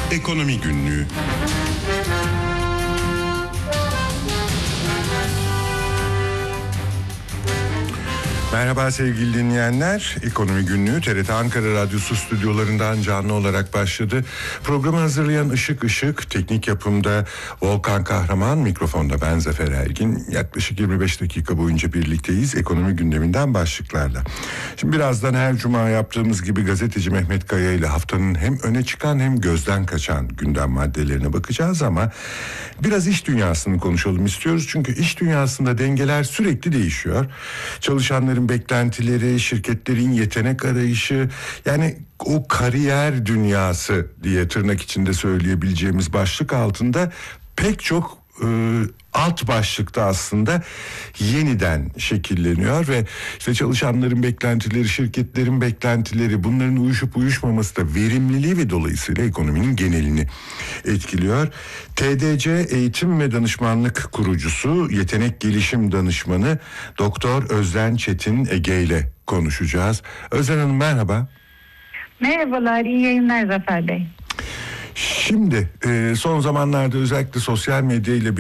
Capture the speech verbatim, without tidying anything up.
Ekonomi Günlüğü. Merhaba sevgili dinleyenler. Ekonomi Günlüğü T R T Ankara Radyosu stüdyolarından canlı olarak başladı. Programı hazırlayan Işık Işık, teknik yapımda Volkan Kahraman, mikrofonda ben Zafer Ergin. Yaklaşık yirmi beş dakika boyunca birlikteyiz ekonomi gündeminden başlıklarla. Şimdi birazdan her cuma yaptığımız gibi gazeteci Mehmet Kaya ile haftanın hem öne çıkan hem gözden kaçan gündem maddelerine bakacağız ama biraz iş dünyasını konuşalım istiyoruz. Çünkü iş dünyasında dengeler sürekli değişiyor. Çalışanların beklentileri, şirketlerin yetenek arayışı, yani o kariyer dünyası diye tırnak içinde söyleyebileceğimiz başlık altında pek çok e, alt başlıkta aslında yeniden şekilleniyor ve işte çalışanların beklentileri, şirketlerin beklentileri, bunların uyuşup uyuşmaması da verimliliği ve dolayısıyla ekonominin genelini etkiliyor. T D C Eğitim ve Danışmanlık kurucusu, yetenek gelişim danışmanı Doktor Özden Çetin Ege ile konuşacağız. Özden Hanım merhaba. Merhabalar, iyi yayınlar Zafer Bey. Şimdi son zamanlarda özellikle sosyal medya ile